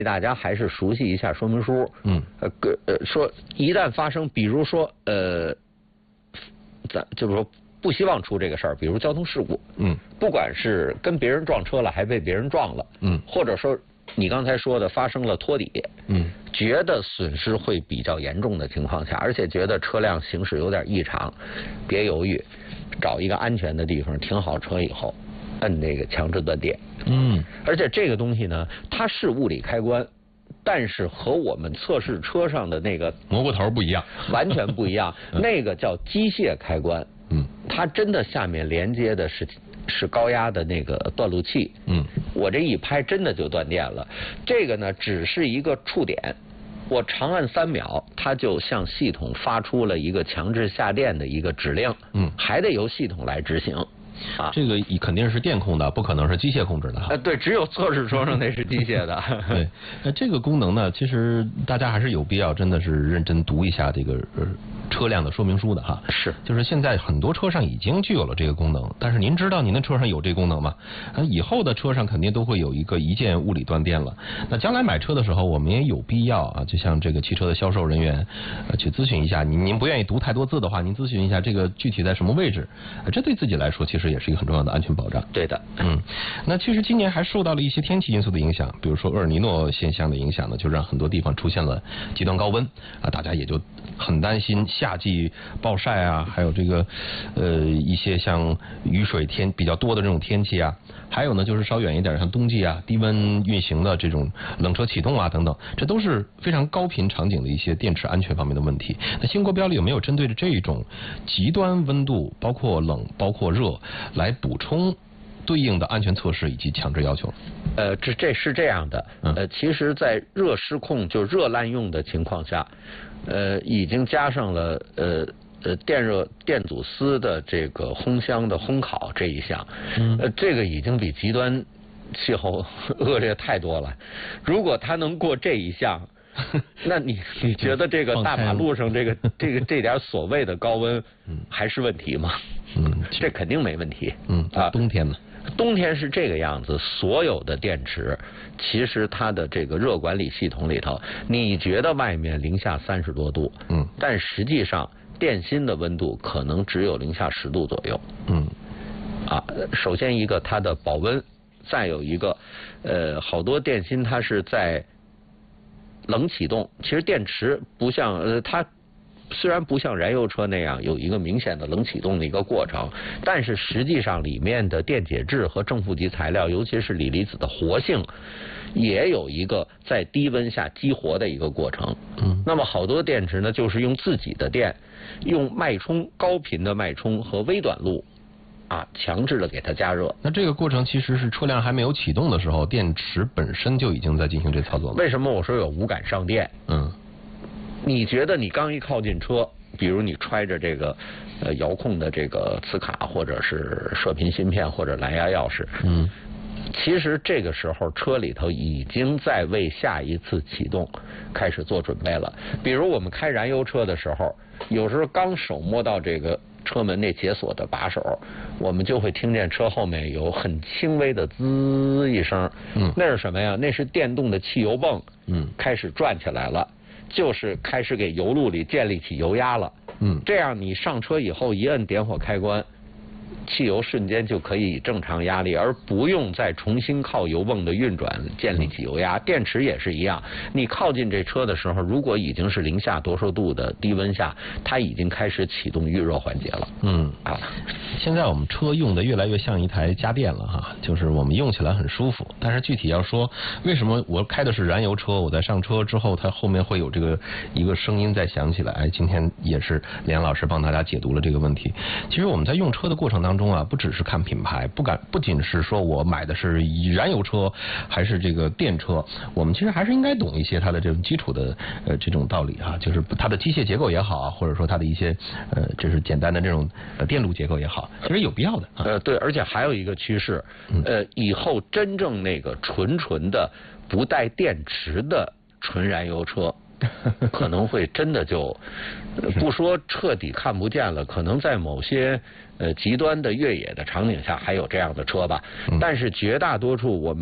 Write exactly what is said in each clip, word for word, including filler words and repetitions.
大家还是熟悉一下说明书。 嗯， 呃，呃，说一旦发生，比如说呃，咱就是说不希望出这个事儿，比如交通事故， 嗯， 不管是跟别人撞车了，还被别人撞了， 嗯， 或者说你刚才说的发生了托底， 嗯， 觉得损失会比较严重的情况下，而且觉得车辆行驶有点异常，别犹豫，找一个安全的地方停好车以后，摁那个强制断电。 嗯， 而且这个东西呢，它是物理开关，但是和我们测试车上的那个蘑菇头不一样， 完全不一样。那个叫机械开关， 嗯， 它真的下面连接的是是高压的那个断路器， 嗯， 我这一拍真的就断电了。这个呢，只是一个触点，我长按三秒，它就向系统发出了一个强制下电的一个指令， 嗯， 还得由系统来执行。啊， 这个肯定是电控的，不可能是机械控制的哈。 呃，对，只有测试车上那是机械的。 对，那这个功能呢，其实大家还是有必要真的是认真读一下这个呃车辆的说明书的哈。 是， 就是现在很多车上已经具有了这个功能，但是您知道您的车上有这个功能吗？啊，以后的车上肯定都会有一个一键物理断电了。那将来买车的时候，我们也有必要啊，就像这个汽车的销售人员呃去咨询一下。您您不愿意读太多字的话，您咨询一下这个具体在什么位置，呃、这对自己来说其实也是一个很重要的安全保障。 对的， 嗯，那其实今年还受到了一些天气因素的影响，比如说厄尔尼诺现象的影响呢，就让很多地方出现了极端高温啊，大家也就很担心夏季暴晒啊，还有这个呃一些像雨水天比较多的这种天气啊，还有呢就是稍远一点像冬季啊低温运行的这种冷车启动啊等等，这都是非常高频场景的一些电池安全方面的问题。那新国标里有没有针对着这种极端温度，包括冷包括热来补充对应的安全措施以及强制要求？ 呃，这这是这样的，呃，其实，在热失控就热滥用的情况下，呃，已经加上了呃呃电热电阻丝的这个烘箱的烘烤这一项， 嗯， 呃，这个已经比极端气候恶劣太多了。如果它能过这一项，那你你觉得这个大马路上这个这个这点所谓的高温，还是问题吗？ 嗯， 这肯定没问题。 嗯啊，冬天呢？ 冬天是这个样子，所有的电池其实它的这个热管理系统里头，你觉得外面零下三十多度， 嗯， 但实际上电芯的温度可能只有零下十度左右。 嗯， 啊，首先一个它的保温，再有一个，呃，好多电芯它是在冷启动，其实电池不像呃它。虽然不像燃油车那样有一个明显的冷启动的一个过程，但是实际上里面的电解质和正负极材料，尤其是锂离子的活性，也有一个在低温下激活的一个过程。 嗯， 那么好多电池呢，就是用自己的电，用脉冲高频的脉冲和微短路啊，强制的给它加热。 那这个过程其实是车辆还没有启动的时候，电池本身就已经在进行这操作了。 为什么我说有无感上电？ 嗯。 你觉得你刚一靠近车，比如你揣着这个呃遥控的这个磁卡，或者是射频芯片，或者蓝牙钥匙， 嗯， 其实这个时候车里头已经在为下一次启动开始做准备了。比如我们开燃油车的时候，有时候刚手摸到这个车门那解锁的把手，我们就会听见车后面有很轻微的滋一声， 嗯， 那是什么呀？那是电动的汽油泵， 嗯， 开始转起来了。就是开始给油路里建立起油压了， 嗯， 这样你上车以后一摁点火开关，汽油瞬间就可以以正常压力，而不用再重新靠油泵的运转建立起油压。电池也是一样，你靠近这车的时候，如果已经是零下多少度的低温下，它已经开始启动预热环节了。 嗯啊， 现在我们车用的越来越像一台家电了哈，就是我们用起来很舒服。但是具体要说，为什么我开的是燃油车，我在上车之后，它后面会有这个一个声音在响起来？哎，今天也是连老师帮大家解读了这个问题。其实我们在用车的过程当中啊，不只是看品牌，不敢不仅是说我买的是燃油车还是这个电车，我们其实还是应该懂一些它的这种基础的呃这种道理哈，就是它的机械结构也好，或者说它的一些呃就是简单的这种呃电路结构也好，其实有必要的。啊、 呃，对，而且还有一个趋势，呃，以后真正那个纯纯的不带电池的纯燃油车。可能会真的就不说彻底看不见了，可能在某些呃极端的越野的场景下还有这样的车吧，但是绝大多数我们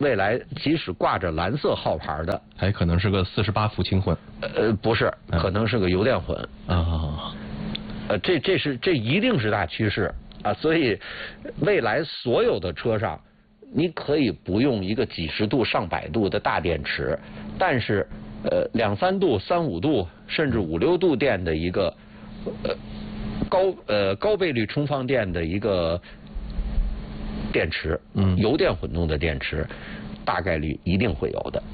未来即使挂着蓝色号牌的， 还可能是个四十八伏轻混。 呃，不是，可能是个油电混。 啊。 呃，这这是这一定是大趋势啊！所以未来所有的车上，你可以不用一个几十度、上百度的大电池，但是呃两三度、三五度甚至五六度电的一个呃高呃高倍率充放电的一个电池， 嗯， 油电混动的电池，大概率一定会有的。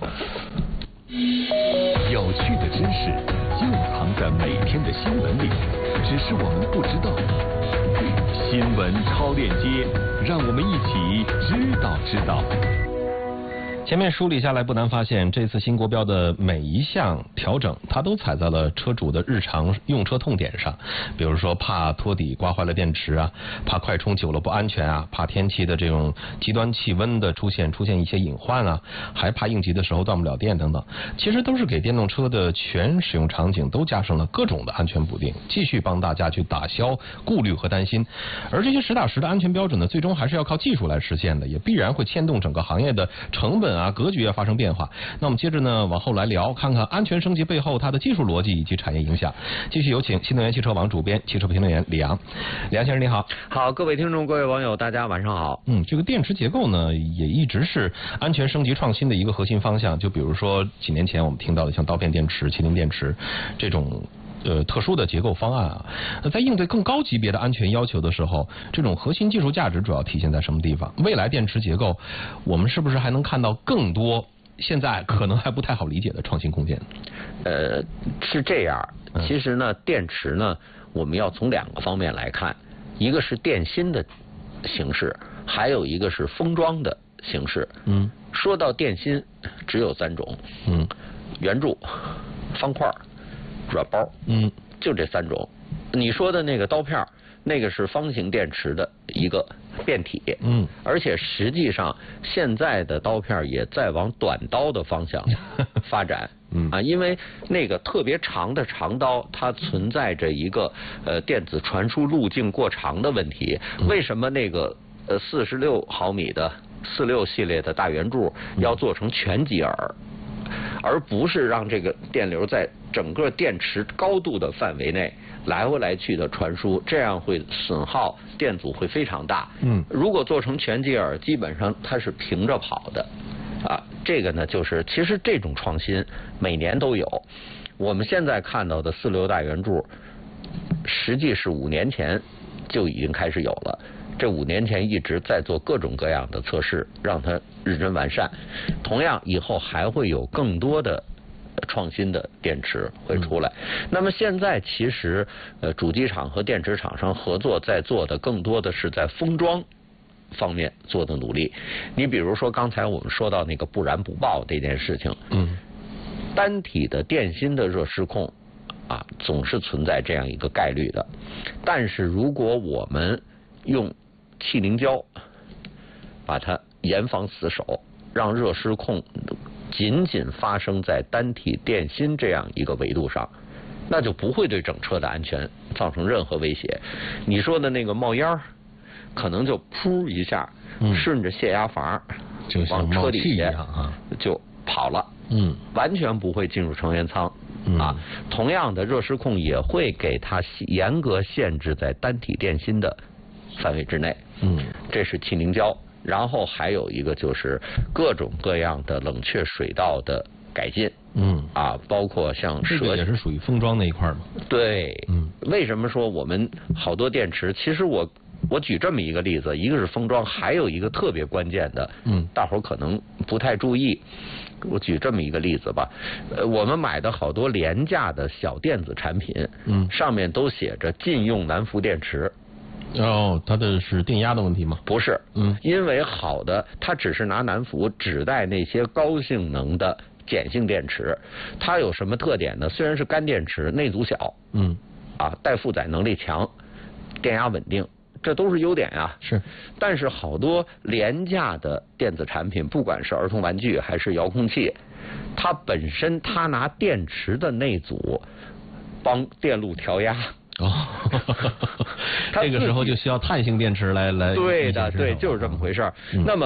有趣的知识就藏在每天的新闻里，只是我们不知道。新闻超链接，让我们一起知道知道。 前面梳理下来，不难发现，这次新国标的每一项调整，它都踩在了车主的日常用车痛点上。比如说，怕托底刮坏了电池啊，怕快充久了不安全啊，怕天气的这种极端气温的出现出现一些隐患啊，还怕应急的时候断不了电等等。其实都是给电动车的全使用场景都加上了各种的安全补丁，继续帮大家去打消顾虑和担心。而这些实打实的安全标准呢，最终还是要靠技术来实现的，也必然会牵动整个行业的成本啊、格局啊发生变化。那我们接着呢往后来聊，看看安全升级背后它的技术逻辑以及产业影响。继续有请新能源汽车网主编、汽车评论员李阳。李阳先生你好。 好，各位听众、各位网友，大家晚上好。 嗯，这个电池结构呢，也一直是安全升级创新的一个核心方向。就比如说几年前我们听到的像刀片电池、麒麟电池这种呃特殊的结构方案啊，那在应对更高级别的安全要求的时候，这种核心技术价值主要体现在什么地方？未来电池结构，我们是不是还能看到更多现在可能还不太好理解的创新空间？ 呃，是这样。其实呢，电池呢，我们要从两个方面来看，一个是电芯的形式，还有一个是封装的形式。 嗯。 说到电芯，只有三种。 嗯。 圆柱、方块、软包。 嗯。 就这三种。你说的那个刀片，那个是方形电池的一个变体。 嗯。而且实际上，现在的刀片也在往短刀的方向发展。 嗯啊，因为那个特别长的长刀，它存在着一个呃电子传输路径过长的问题。为什么那个呃四十六毫米的四六系列的大圆柱要做成全吉尔，而不是让这个电流在整个电池高度的范围内来回来去的传输，这样会损耗电阻会非常大。 嗯， 如果做成全吉尔，基本上它是平着跑的。啊，这个呢，就是其实这种创新每年都有。我们现在看到的四流大圆柱，实际是五年前就已经开始有了。这五年前一直在做各种各样的测试，让它日臻完善。同样，以后还会有更多的创新的电池会出来。嗯、那么现在其实呃，主机厂和电池厂商合作在做的更多的是在封装方面做的努力。你比如说刚才我们说到那个不燃不爆这件事情， 嗯， 单体的电芯的热失控啊，总是存在这样一个概率的。但是如果我们用气凝胶把它严防死守，让热失控仅仅发生在单体电芯这样一个维度上，那就不会对整车的安全造成任何威胁。你说的那个冒烟可能就噗一下，嗯、顺着泄压阀就往车底下啊就跑了， 嗯， 完全不会进入成员舱。嗯、啊，同样的热失控也会给它严格限制在单体电芯的范围之内。 嗯， 这是气凝胶。然后还有一个就是各种各样的冷却水道的改进。 嗯， 啊，包括像这个也是属于封装那一块嘛。 对， 嗯， 为什么说我们好多电池？其实我我举这么一个例子，一个是封装，还有一个特别关键的， 嗯， 大伙儿可能不太注意。我举这么一个例子吧，呃，我们买的好多廉价的小电子产品， 嗯， 上面都写着禁用南孚电池。 哦，它的是电压的问题吗？ 不是， 嗯， 因为好的，它只是拿南孚指代那些高性能的碱性电池。它有什么特点呢？虽然是干电池，内阻小， 嗯， 啊，待负载能力强，电压稳定，这都是优点啊。 是， 但是好多廉价的电子产品，不管是儿童玩具还是遥控器，它本身它拿电池的内阻帮电路调压。 哦，这个时候就需要碳性电池来来。 对的，对，就是这么回事儿。 嗯、 那么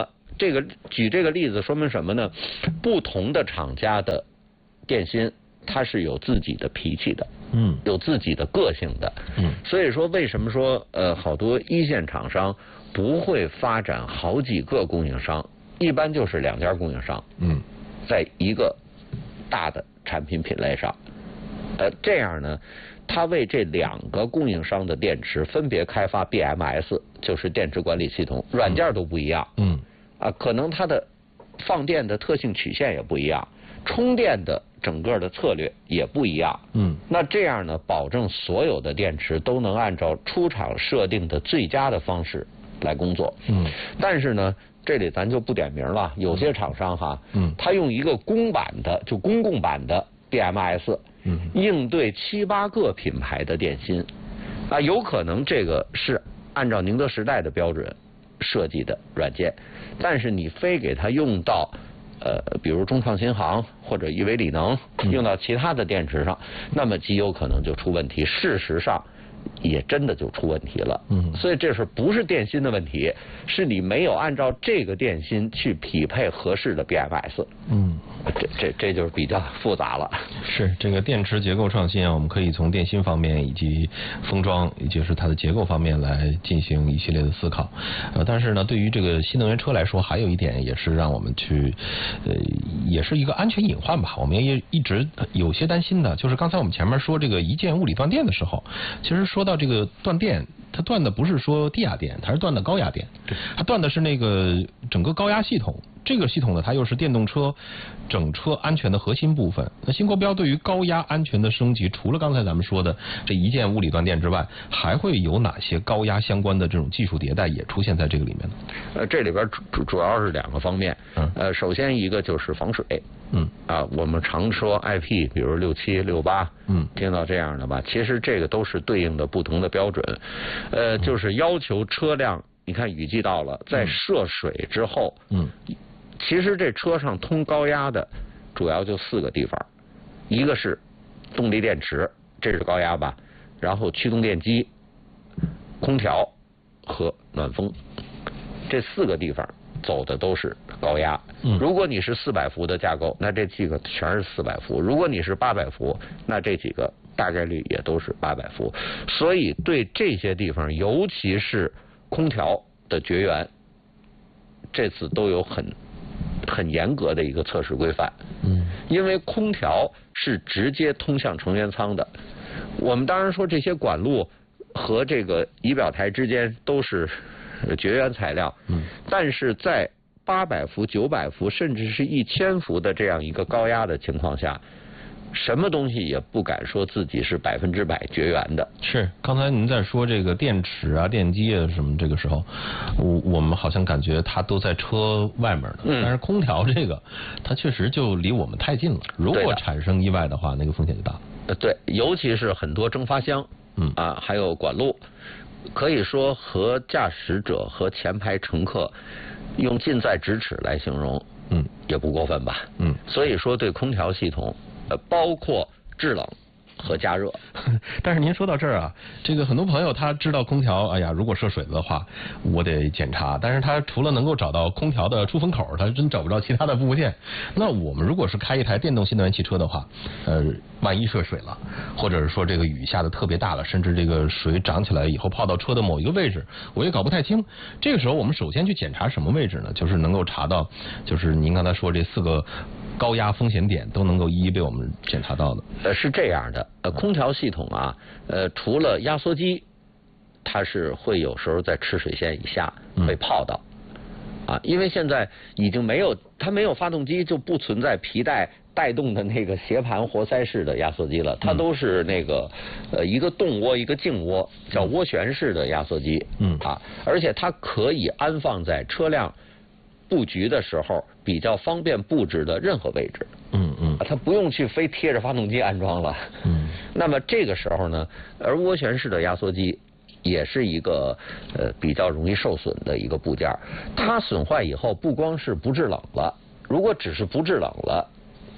这个举这个例子说明什么呢？不同的厂家的电芯，它是有自己的脾气的， 嗯， 有自己的个性的， 嗯， 所以说为什么说呃好多一线厂商不会发展好几个供应商，一般就是两家供应商， 嗯， 在一个大的产品品类上，呃，这样呢，他为这两个供应商的电池分别开发 B M S， 就是电池管理系统，软件都不一样， 嗯， 啊，可能它的放电的特性曲线也不一样，充电的整个的策略也不一样， 嗯， 那这样呢，保证所有的电池都能按照出厂设定的最佳的方式来工作， 嗯， 但是呢，这里咱就不点名了，有些厂商哈， 嗯， 他用一个公版的，就公共版的 B M S， 嗯， 应对七八个品牌的电芯，啊，有可能这个是按照宁德时代的标准设计的软件，但是你非给它用到呃，比如中创新航或者亿维锂能，用到其他的电池上，那么极有可能就出问题。事实上，也真的就出问题了。 嗯， 所以这是不是电芯的问题？是你没有按照这个电芯去匹配合适的 B M S。 嗯， 这这这就是比较复杂了。 是这个电池结构创新啊，我们可以从电芯方面以及封装，也就是它的结构方面来进行一系列的思考。呃，但是呢，对于这个新能源车来说，还有一点也是让我们去，呃，也是一个安全隐患吧。我们也一直有些担心的，就是刚才我们前面说这个一键物理断电的时候，其实说到这个断电，它断的不是说低压电，它是断的高压电，它断的是那个整个高压系统。这个系统呢，它又是电动车整车安全的核心部分。那新国标对于高压安全的升级，除了刚才咱们说的这一键物理断电之外，还会有哪些高压相关的这种技术迭代也出现在这个里面呢？ 呃，这里边主主要是两个方面。 嗯。 呃，首先一个就是防水。 嗯。 啊，我们常说 I P， 比如六七、六八， 嗯， 听到这样的吧？其实这个都是对应的不同的标准。呃，就是要求车辆，你看雨季到了，在涉水之后， 嗯。 其实这车上通高压的主要就四个地方，一个是动力电池，这是高压吧，然后驱动电机、空调和暖风，这四个地方走的都是高压。 嗯， 如果你是四百伏的架构，那这几个全是四百伏；如果你是八百伏，那这几个大概率也都是八百伏。所以对这些地方，尤其是空调的绝缘，这次都有很很严格的一个测试规范。 嗯， 因为空调是直接通向成员舱的。我们当然说这些管路和这个仪表台之间都是绝缘材料， 嗯， 但是在八百伏、九百伏甚至是一千伏的这样一个高压的情况下，什么东西也不敢说自己是百分之百绝缘的。 是，刚才您在说这个电池啊、电机啊什么，这个时候，我我们好像感觉它都在车外面呢。嗯。但是空调这个，它确实就离我们太近了。如果产生意外的话，那个风险就大了。 呃，对，尤其是很多蒸发箱， 嗯啊，还有管路，可以说和驾驶者和前排乘客用近在咫尺来形容， 嗯， 也不过分吧。 嗯。 所以说，对空调系统。呃，包括制冷和加热。 但是您说到这儿啊，这个很多朋友他知道空调，哎呀，如果涉水的话，我得检查。但是他除了能够找到空调的出风口，他真找不着其他的部部件。那我们如果是开一台电动新能源汽车的话，呃，万一涉水了，或者是说这个雨下的特别大了，甚至这个水涨起来以后泡到车的某一个位置，我也搞不太清。这个时候我们首先去检查什么位置呢？就是能够查到，就是您刚才说这四个高压风险点都能够一一被我们检查到的。 呃，是这样的，呃，空调系统啊，呃，除了压缩机，它是会有时候在吃水线以下被泡到，嗯、啊，因为现在已经没有它没有发动机，就不存在皮带带动的那个斜盘活塞式的压缩机了，它都是那个呃一个动涡一个静涡，叫涡旋式的压缩机， 嗯啊，而且它可以安放在车辆布局的时候比较方便布置的任何位置， 嗯嗯， 它不用去非贴着发动机安装了， 嗯， 那么这个时候呢，而涡旋式的压缩机也是一个呃比较容易受损的一个部件，它损坏以后不光是不制冷了，如果只是不制冷了，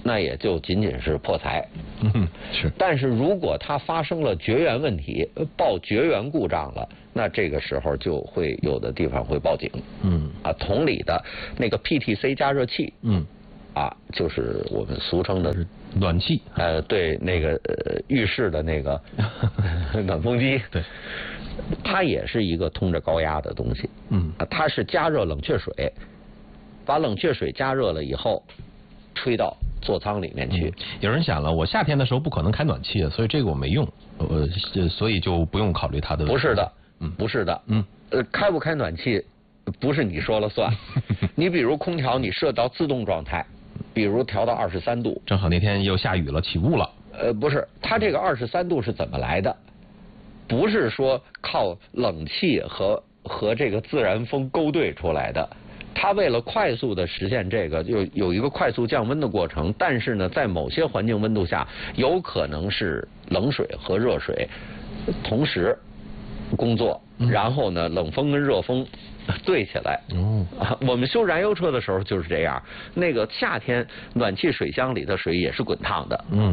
那也就仅仅是破财。 嗯，是。 但是如果它发生了绝缘问题，报绝缘故障了，那这个时候就会有的地方会报警。 嗯。啊， 同理的那个 P T C 加热器。嗯。啊，就是我们俗称的暖气。 呃，对，那个呃浴室的那个暖风机。 对。 它也是一个通着高压的东西。嗯。它是加热冷却水，把冷却水加热了以后，吹到座舱里面去。 嗯、有人想了，我夏天的时候不可能开暖气，所以这个我没用，呃，所以就不用考虑它的。 不是的，嗯，不是的，嗯，呃，开不开暖气不是你说了算。你比如空调，你设到自动状态，比如调到二十三度， 正好那天又下雨了，起雾了。 呃，不是，它这个二十三度是怎么来的？不是说靠冷气和和这个自然风勾兑出来的。它为了快速的实现这个，有有一个快速降温的过程，但是呢，在某些环境温度下，有可能是冷水和热水同时工作，然后呢，冷风跟热风对起来。哦、啊，我们修燃油车的时候就是这样，那个夏天暖气水箱里的水也是滚烫的。嗯。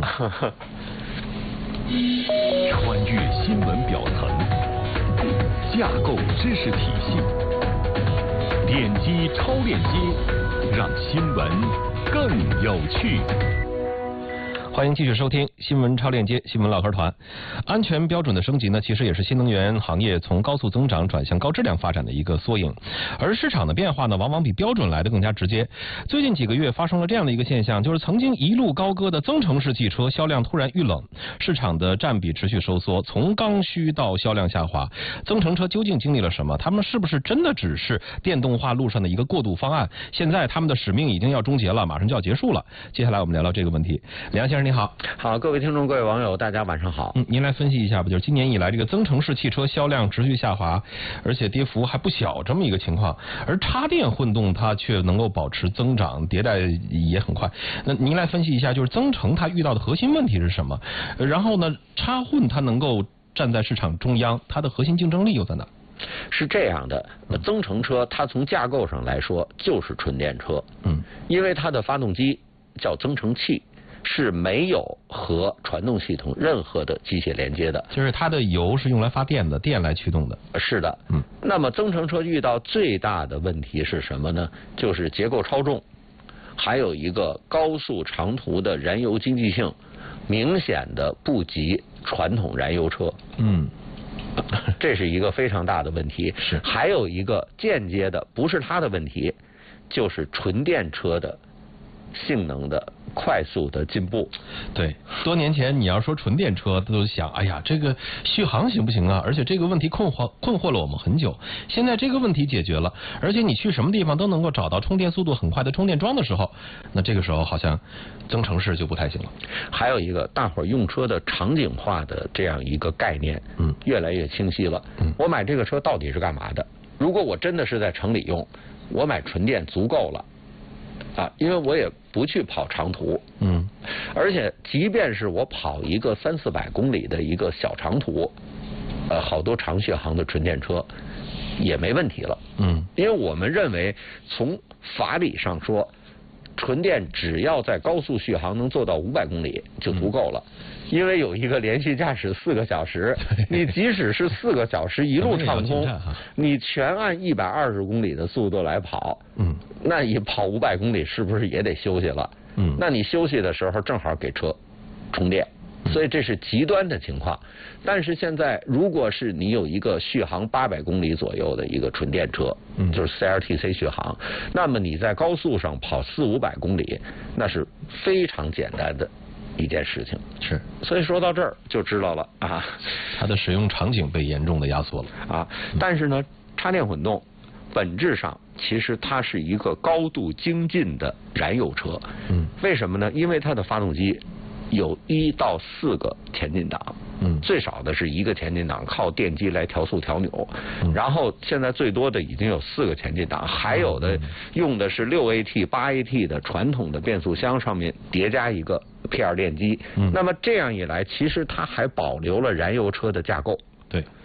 穿越新闻表层，架构知识体系。点击超链接，让新闻更有趣。 欢迎继续收听新闻超链接新闻唠嗑团。安全标准的升级呢，其实也是新能源行业从高速增长转向高质量发展的一个缩影。而市场的变化呢，往往比标准来得更加直接。最近几个月发生了这样的一个现象，就是曾经一路高歌的增程式汽车销量突然遇冷，市场的占比持续收缩，从刚需到销量下滑。增程车究竟经历了什么？他们是不是真的只是电动化路上的一个过渡方案？现在他们的使命已经要终结了，马上就要结束了。接下来我们聊聊这个问题。梁先生你好。 好，各位听众各位网友大家晚上好。 嗯，您来分析一下吧，就是今年以来这个增程式汽车销量持续下滑，而且跌幅还不小这么一个情况，而插电混动它却能够保持增长，迭代也很快。那您来分析一下，就是增程它遇到的核心问题是什么？然后呢，插混它能够站在市场中央，它的核心竞争力又在哪？ 是这样的，增程车它从架构上来说就是纯电车。嗯，因为它的发动机叫增程器。是没有和传动系统任何的机械连接的， 就是它的油是用来发电的，电来驱动的。 是的，嗯。那么增程车遇到最大的问题是什么呢？就是结构超重，还有一个高速长途的燃油经济性明显的不及传统燃油车。嗯。这是一个非常大的问题。是。还有一个间接的，不是它的问题，就是纯电车的性能的快速的进步。 对，多年前你要说纯电车都想，哎呀，这个续航行不行啊？而且这个问题困惑困惑了我们很久。现在这个问题解决了，而且你去什么地方都能够找到充电速度很快的充电桩的时候，那这个时候好像增程式就不太行了。 还有一个，大伙儿用车的场景化的这样一个概念，嗯，越来越清晰了。嗯，我买这个车到底是干嘛的？如果我真的是在城里用，我买纯电足够了。啊，因为我也不去跑长途，嗯，而且即便是我跑一个三四百公里的一个小长途，呃，好多长续航的纯电车也没问题了，嗯，因为我们认为从法理上说，纯电只要在高速续航能做到五百公里就足够了。嗯，因为有一个连续驾驶四个小时，你即使是四个小时一路畅通，你全按一百二十公里的速度来跑，嗯，那你跑五百公里是不是也得休息了？嗯，那你休息的时候正好给车充电，所以这是极端的情况。但是现在，如果是你有一个续航八百公里左右的一个纯电车，嗯，就是 C L T C 续航，那么你在高速上跑四五百公里，那是非常简单的一件事情。 是， 所以说到这儿就知道了啊， 它的使用场景被严重的压缩了啊。但是呢，插电混动本质上其实它是一个高度精进的燃油车。嗯，为什么呢？因为它的发动机有一到四个前进档，嗯，最少的是一个前进档，靠电机来调速调扭，嗯，然后现在最多的已经有四个前进档，还有的用的是六 A T、八 A T 的传统的变速箱上面叠加一个 P 二 电机，嗯，那么这样一来，其实它还保留了燃油车的架构。 对。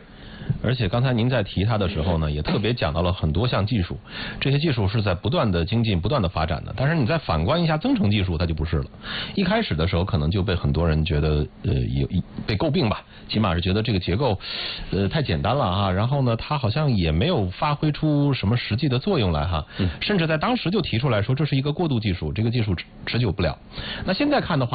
而且刚才您在提它的时候呢，也特别讲到了很多项技术，这些技术是在不断的精进、不断的发展的。但是你再反观一下增程技术，它就不是了。一开始的时候，可能就被很多人觉得呃有被诟病吧，起码是觉得这个结构呃太简单了啊。然后呢，它好像也没有发挥出什么实际的作用来哈，甚至在当时就提出来说这是一个过渡技术，这个技术持持久不了。那现在看的话。